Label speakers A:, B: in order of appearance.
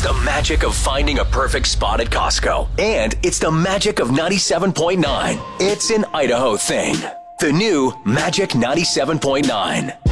A: It's the magic of finding a perfect spot at Costco. And it's the magic of 97.9. It's an Idaho thing. The new Magic 97.9.